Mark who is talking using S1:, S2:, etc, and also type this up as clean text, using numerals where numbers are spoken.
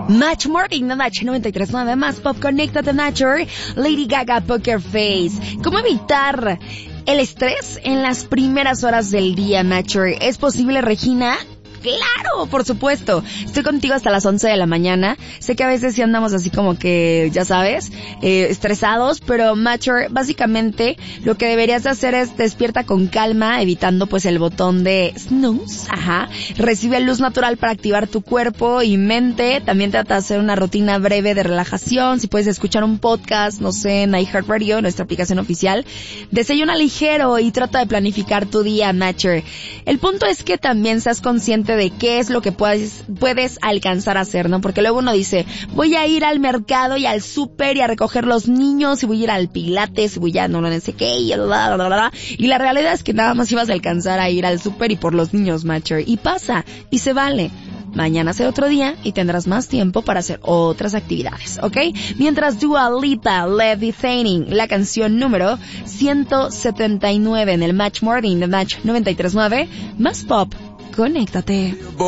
S1: Match Morning, no Match 93.9 más Pop, conéctate Nature, Lady Gaga, Poker Face. ¿Cómo evitar el estrés en las primeras horas del día, Nature? ¿Es posible, Regina? ¡Claro! Por supuesto. Estoy contigo hasta las 11 de la mañana. Sé que a veces sí andamos así como que, ya sabes, estresados, pero Mature, básicamente lo que deberías de hacer es despierta con calma, evitando pues el botón de snooze. Ajá. Recibe luz natural para activar tu cuerpo y mente. También trata de hacer una rutina breve de relajación. Si puedes escuchar un podcast, no sé, en iHeartRadio, nuestra aplicación oficial. Desayuna ligero y trata de planificar tu día, Mature. El punto es que también seas consciente de qué es lo que puedes alcanzar a hacer, ¿no? Porque luego uno dice, voy a ir al mercado y al súper y a recoger los niños y voy a ir al pilates y voy a no sé qué y bla, bla, bla. Y la realidad es que nada más ibas a alcanzar a ir al súper y por los niños, Mature. Y pasa, y se vale. Mañana será otro día y tendrás más tiempo para hacer otras actividades, ¿ok? Mientras Dua Lipa, Levitating, la canción número 179 en el Match Morning de Match 93.9, más Pop. Conéctate.